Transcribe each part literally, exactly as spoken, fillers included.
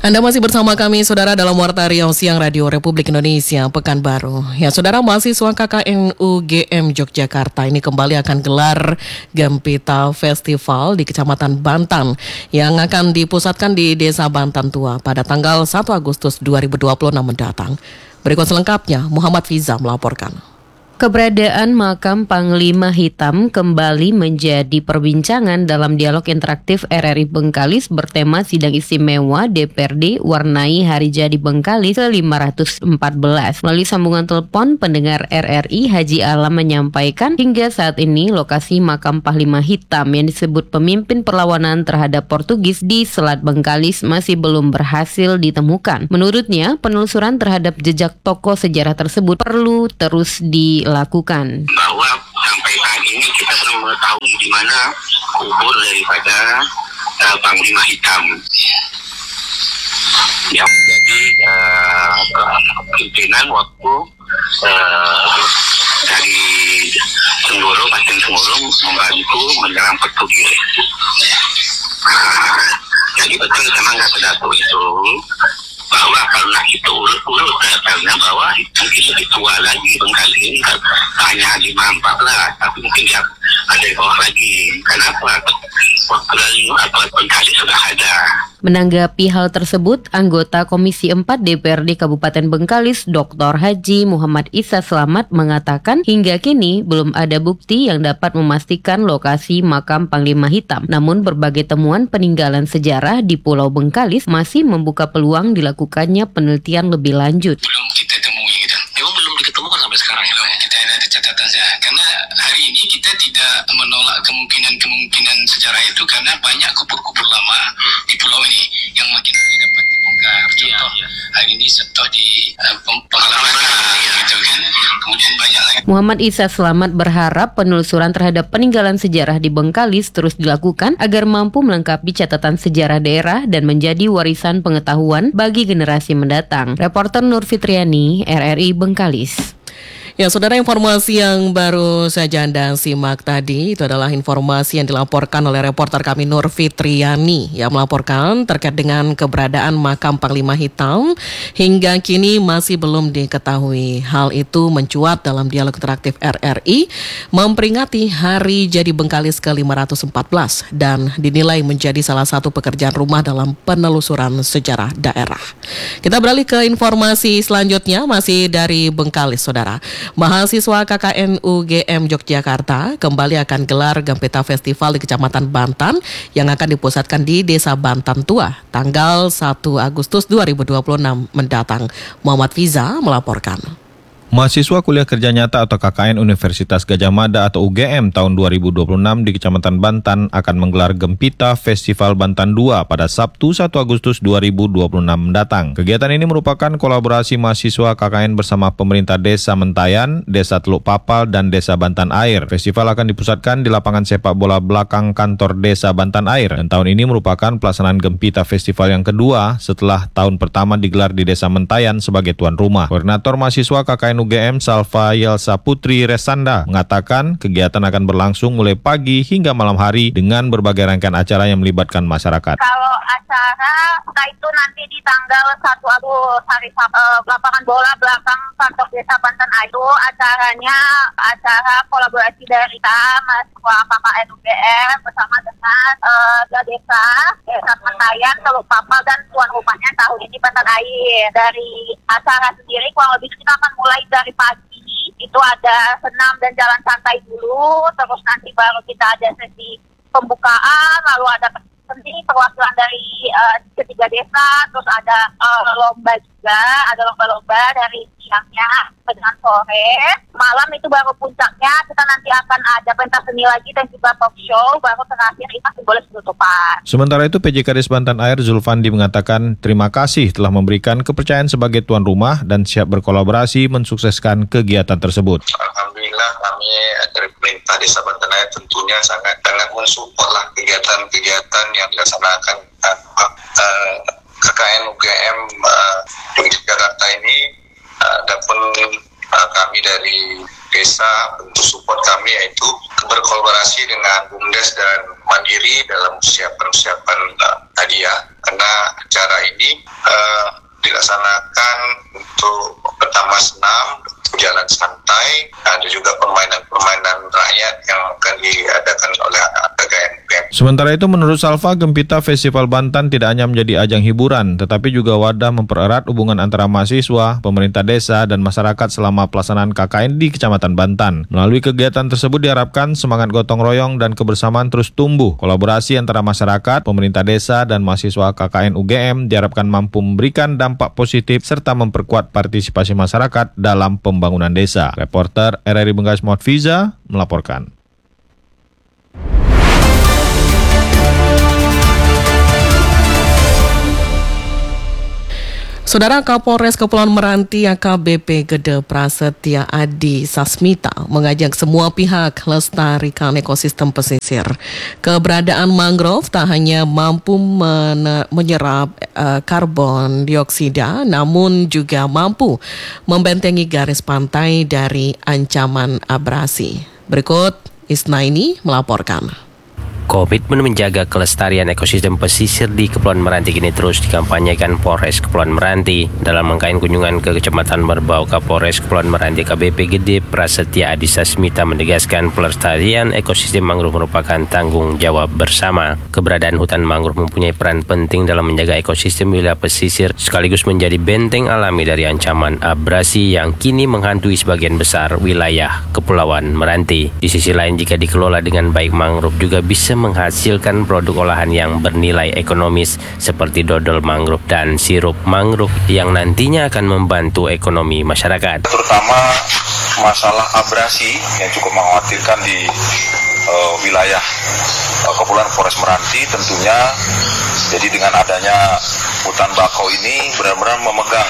Anda masih bersama kami, Saudara, dalam Warta Riau Siang Radio Republik Indonesia Pekanbaru. Ya, Saudara, mahasiswa K K N U G M Yogyakarta ini kembali akan gelar Gempita Festival di Kecamatan Bantan yang akan dipusatkan di Desa Bantan Tua pada tanggal satu Agustus dua ribu dua puluh enam mendatang. Berikut selengkapnya, Muhammad Fiza melaporkan. Keberadaan makam Panglima Hitam kembali menjadi perbincangan dalam dialog interaktif R R I Bengkalis bertema Sidang Istimewa D P R D Warnai Hari Jadi Bengkalis ke lima ratus empat belas. Melalui sambungan telepon, pendengar R R I Haji Alam menyampaikan hingga saat ini lokasi makam Panglima Hitam yang disebut pemimpin perlawanan terhadap Portugis di Selat Bengkalis masih belum berhasil ditemukan. Menurutnya, penelusuran terhadap jejak tokoh sejarah tersebut perlu terus di lakukan. Bahwa sampai saat ini kita belum mengetahui di mana kubur daripada uh, Panglima Hitam yang menjadi uh, pimpinan waktu uh, dari Senggoro, Paten Senggoro membantu menyerang Portugis. Uh, jadi betul memang kata Dato itu bahwa karena itu urut-urut karena bahwa mungkin lebih tua lagi Bengkalis ini kan hanya lima empat belas, tapi mungkin ya ada di bawah lagi. Kenapa? Waktu lalu apa Bengkalis sudah ada. Menanggapi hal tersebut, anggota Komisi empat D P R D Kabupaten Bengkalis, Doktor Haji Muhammad Isa Slamet mengatakan hingga kini belum ada bukti yang dapat memastikan lokasi makam Panglima Hitam. Namun berbagai temuan peninggalan sejarah di Pulau Bengkalis masih membuka peluang dilakukannya penelitian lebih lanjut. Belum kita temui gitu. Memang belum diketemukan sampai sekarang gitu. Kita ada catatan saja. Karena hari ini kita tidak menolak kemungkinan-kemungkinan sejarah itu karena banyak kubur-kubur lama hmm. di pulau ini yang makin hari dapat dibongkar. Contoh ya, ya. hari ini contoh di uh, pengalaman ya. gitu kan. Kemudian banyak lagi. Muhammad Isa Slamet berharap penelusuran terhadap peninggalan sejarah di Bengkalis terus dilakukan agar mampu melengkapi catatan sejarah daerah dan menjadi warisan pengetahuan bagi generasi mendatang. Reporter Nur Fitriani, R R I Bengkalis. Ya, Saudara, informasi yang baru saja Anda simak tadi itu adalah informasi yang dilaporkan oleh reporter kami Nur Fitriani yang melaporkan terkait dengan keberadaan makam Panglima Hitam hingga kini masih belum diketahui. Hal itu mencuat dalam dialog interaktif R R I memperingati Hari Jadi Bengkalis ke lima ratus empat belas dan dinilai menjadi salah satu pekerjaan rumah dalam penelusuran sejarah daerah. Kita beralih ke informasi selanjutnya masih dari Bengkalis, Saudara. Mahasiswa K K N U G M Yogyakarta kembali akan gelar Gempita Festival di Kecamatan Bantan yang akan dipusatkan di Desa Bantan Tua tanggal satu Agustus dua ribu dua puluh enam mendatang. Muhammad Fiza melaporkan. Mahasiswa kuliah kerja nyata atau K K N Universitas Gadjah Mada atau U G M tahun dua ribu dua puluh enam di Kecamatan Bantan akan menggelar Gempita Festival Bantan Dua pada Sabtu satu Agustus dua ribu dua puluh enam mendatang. Kegiatan ini merupakan kolaborasi mahasiswa K K N bersama pemerintah Desa Mentayan, Desa Teluk Papal, dan Desa Bantan Air. Festival akan dipusatkan di lapangan sepak bola belakang kantor Desa Bantan Air. Dan tahun ini merupakan pelaksanaan Gempita Festival yang kedua setelah tahun pertama digelar di Desa Mentayan sebagai tuan rumah. Koordinator mahasiswa K K N U G M Salva Yelsa Putri Resanda mengatakan kegiatan akan berlangsung mulai pagi hingga malam hari dengan berbagai rangkaian acara yang melibatkan masyarakat. Kalau acara itu nanti di tanggal satu Agustus hari uh, lapangan bola belakang kantor Desa Bantan itu acaranya acara kolaborasi dari kita mahasiswa K K N U G M bersama dengan uh, desa Desa Mentayan, Teluk Papal, dan tuan rumahnya tahun ini Bantan Air. Dari acara sendiri kurang lebih kita akan mulai dari pagi itu ada senam dan jalan santai dulu, terus nanti baru kita ada sesi pembukaan, lalu ada penting perwakilan dari uh, ketiga desa, terus ada uh, lomba juga, ada lomba-lomba dari siangnya dengan sore. Malam itu baru puncaknya, kita nanti akan ada pentas seni lagi dan juga talk show, baru terakhir itu boleh penutupan. Sementara itu P J Kadis Bantan Air Zulfandi mengatakan terima kasih telah memberikan kepercayaan sebagai tuan rumah dan siap berkolaborasi mensukseskan kegiatan tersebut. Alhamdulillah kami dari pemerintah Desa Bantan Air tentunya sangat sangat mensupport lah kegiatan-kegiatan yang dilaksanakan uh, uh, K K N U G M uh, Yogyakarta ini. Adapun uh, kami dari desa bentuk support kami yaitu berkolaborasi dengan BUMDes dan mandiri dalam persiapan uh, tadi ya, karena acara ini uh, dilaksanakan untuk pertama senam, jalan santai, ada juga permainan-permainan rakyat yang akan diadakan oleh K K N U G M. Sementara itu menurut Salva, Gempita Festival Bantan tidak hanya menjadi ajang hiburan, tetapi juga wadah mempererat hubungan antara mahasiswa, pemerintah desa, dan masyarakat selama pelaksanaan K K N di Kecamatan Bantan. Melalui kegiatan tersebut diharapkan semangat gotong royong dan kebersamaan terus tumbuh. Kolaborasi antara masyarakat, pemerintah desa, dan mahasiswa K K N U G M diharapkan mampu memberikan dampak positif serta memperkuat partisipasi masyarakat dalam pembangunan desa. Reporter R R I Bengkalis Muhammad Fiza melaporkan. Saudara Kapolres Kepulauan Meranti A K B P Gede Prasetya Adi Sasmita mengajak semua pihak lestarikan ekosistem pesisir. Keberadaan mangrove tak hanya mampu men- menyerap uh, karbon dioksida, namun juga mampu membentengi garis pantai dari ancaman abrasi. Berikut Isnaini melaporkan. Komitmen menjaga kelestarian ekosistem pesisir di Kepulauan Meranti kini terus dikampanyekan Polres Kepulauan Meranti. Dalam rangkaian kunjungan ke Kecamatan Merbau, Kapolres Kepulauan Meranti A K B P Gede Prasetya Adi Sasmita menegaskan pelestarian ekosistem mangrove merupakan tanggung jawab bersama. Keberadaan hutan mangrove mempunyai peran penting dalam menjaga ekosistem wilayah pesisir sekaligus menjadi benteng alami dari ancaman abrasi yang kini menghantui sebagian besar wilayah Kepulauan Meranti. Di sisi lain, jika dikelola dengan baik, mangrove juga bisa menghasilkan produk olahan yang bernilai ekonomis seperti dodol mangrove dan sirup mangrove yang nantinya akan membantu ekonomi masyarakat. Terutama masalah abrasi yang cukup mengkhawatirkan di uh, wilayah uh, Kepulauan Polres Meranti tentunya. Jadi dengan adanya hutan bakau ini benar-benar memegang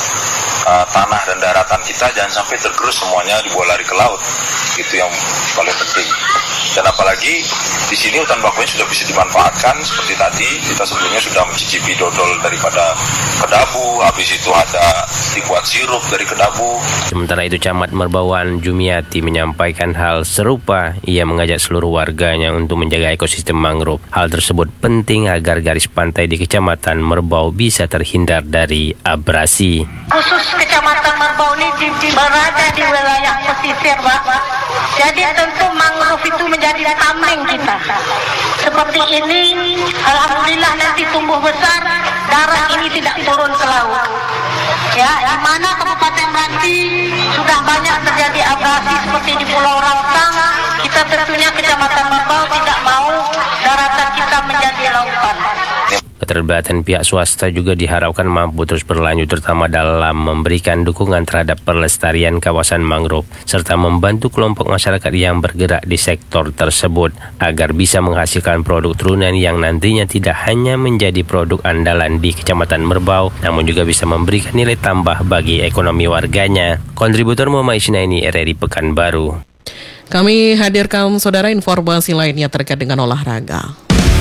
uh, tanah dan daratan kita, jangan sampai tergerus semuanya dibawa lari ke laut. Itu yang paling penting. Dan apalagi di sini hutan bakaunya sudah bisa dimanfaatkan seperti tadi kita sebelumnya sudah mencicipi dodol daripada kedabu, habis itu ada dibuat sirup dari kedabu. Sementara itu Camat Merbauan Jumiati menyampaikan hal serupa. Ia mengajak seluruh warganya untuk menjaga ekosistem mangrove. Hal tersebut penting agar garis pantai di Kecamatan Merbau bisa terhindar dari abrasi. Khusus Kecamatan Merbau ini di, di, berada di wilayah pesisir, Pak. Jadi tentu mangrove itu menjadi tameng kita. Seperti ini, alhamdulillah nanti tumbuh besar, darah ini tidak turun ke laut. Ya, di mana Kabupaten Meranti sudah banyak terjadi abrasi seperti di Pulau Rautang, kita tentunya Kecamatan Merbau tidak mau daratan kita menjadi lautan. Keterlibatan pihak swasta juga diharapkan mampu terus berlanjut, terutama dalam memberikan dukungan terhadap pelestarian kawasan mangrove serta membantu kelompok masyarakat yang bergerak di sektor tersebut agar bisa menghasilkan produk turunan yang nantinya tidak hanya menjadi produk andalan di Kecamatan Merbau, namun juga bisa memberikan nilai tambah bagi ekonomi warganya. Kontributor Muhammad Isnaini, R R I Pekanbaru. Kami hadirkan saudara informasi lainnya terkait dengan olahraga.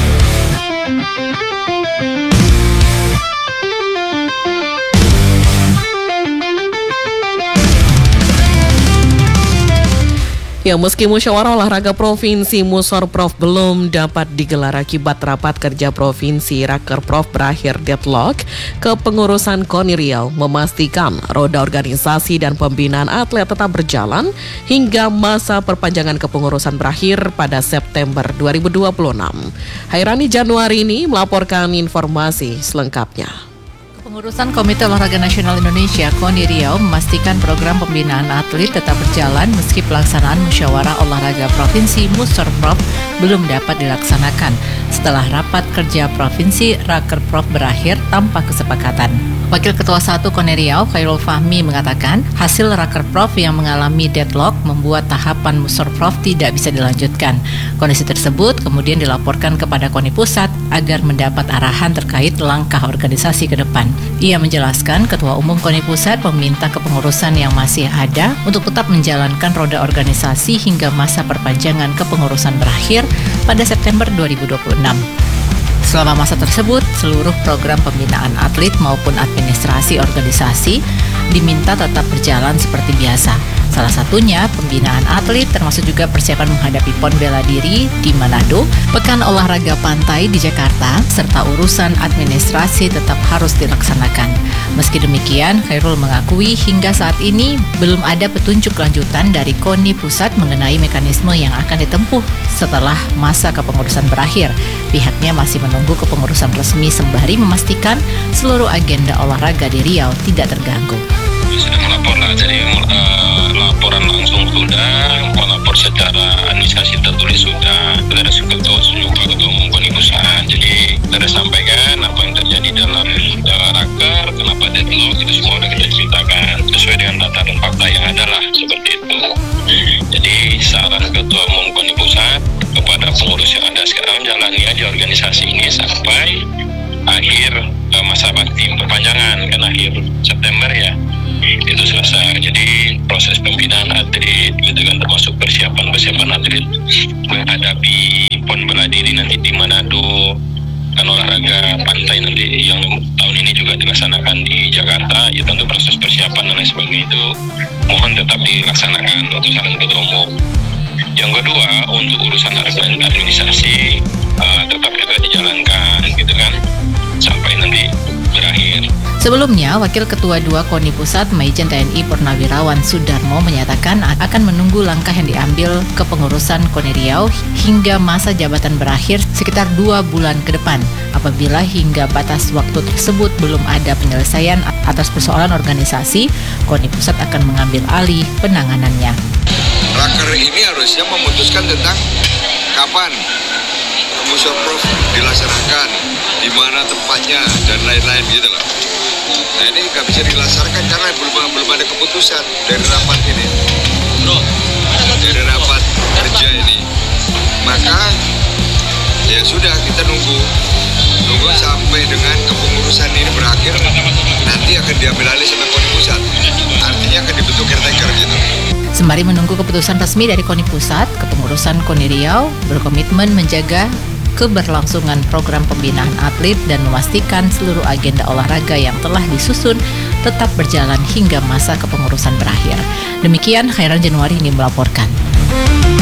Ya, meski musyawarah olahraga provinsi Musorprov belum dapat digelar akibat rapat kerja provinsi Rakerprov berakhir deadlock, kepengurusan KONI Riau memastikan roda organisasi dan pembinaan atlet tetap berjalan hingga masa perpanjangan kepengurusan berakhir pada September dua ribu dua puluh enam. Hairani Januari ini melaporkan informasi selengkapnya. Pengurusan Komite Olahraga Nasional Indonesia KONI Riau memastikan program pembinaan atlet tetap berjalan meski pelaksanaan musyawarah olahraga provinsi Musorprov belum dapat dilaksanakan setelah rapat kerja provinsi Rakerprov berakhir tanpa kesepakatan. Wakil Ketua satu KONI Riau, Khairul Fahmi, mengatakan hasil Rakerprov yang mengalami deadlock membuat tahapan Musorprov tidak bisa dilanjutkan. Kondisi tersebut kemudian dilaporkan kepada KONI Pusat agar mendapat arahan terkait langkah organisasi ke depan. Ia menjelaskan Ketua Umum KONI Pusat meminta kepengurusan yang masih ada untuk tetap menjalankan roda organisasi hingga masa perpanjangan kepengurusan berakhir pada September dua ribu dua puluh enam. Selama masa tersebut, seluruh program pembinaan atlet maupun administrasi organisasi diminta tetap berjalan seperti biasa. Salah satunya pembinaan atlet, termasuk juga persiapan menghadapi Pon Bela Diri di Manado, Pekan Olahraga Pantai di Jakarta, serta urusan administrasi tetap harus dilaksanakan. Meski demikian, Khairul mengakui hingga saat ini belum ada petunjuk lanjutan dari KONI Pusat mengenai mekanisme yang akan ditempuh setelah masa kepengurusan berakhir. Pihaknya masih menunggu kepengurusan resmi sembari memastikan seluruh agenda olahraga di Riau tidak terganggu. Sudah melapor lah, jadi uh, laporan langsung sudah, melapor secara administrasi tertulis sudah, saudara ketua juga ketua umum KONI Pusat. Jadi saudara sampaikan apa yang terjadi dalam uh, raker, kenapa deadlock, itu semua sudah kita ceritakan sesuai dengan data dan fakta yang ada lah, seperti itu. Jadi saran ketua umum KONI Pusat kepada pengurus yang ada sekarang, jalani aja organisasi ini sampai akhir uh, masa bakti perpanjangan, kan akhir September ya. Itu selesai. Jadi proses pembinaan atlet gitu kan, termasuk persiapan persiapan atlet menghadapi Pon Bela Diri nanti di Manado, kan olahraga pantai nanti yang tahun ini juga dilaksanakan di Jakarta. Ya tentu proses persiapan dan lain sebagainya itu mohon tetap dilaksanakan untuk saran ketua umum. Yang kedua, untuk urusan administrasi uh, tetap juga dijalankan gitu kan sampai nanti berakhir. Sebelumnya, Wakil Ketua dua KONI Pusat Maijen T N I Purnawirawan Sudarmo menyatakan akan menunggu langkah yang diambil kepengurusan KONI Riau hingga masa jabatan berakhir sekitar dua bulan ke depan. Apabila hingga batas waktu tersebut belum ada penyelesaian atas persoalan organisasi, KONI Pusat akan mengambil alih penanganannya. Raker ini harusnya memutuskan tentang kapan Musyawarah dilaksanakan, di mana tempatnya dan lain-lain gitu loh. Nah ini nggak bisa dilaksanakan karena belum belum ada keputusan dari rapat ini, bro, dari rapat kerja ini. Maka ya sudah, kita nunggu nunggu sampai dengan kepengurusan ini berakhir, nanti akan diambil alih sama KONI Pusat. Artinya akan dibentuk caretaker gitu. Sembari menunggu keputusan resmi dari KONI Pusat, kepengurusan KONI Riau berkomitmen menjaga keberlangsungan program pembinaan atlet dan memastikan seluruh agenda olahraga yang telah disusun tetap berjalan hingga masa kepengurusan berakhir. Demikian, Khairan Januari ini melaporkan.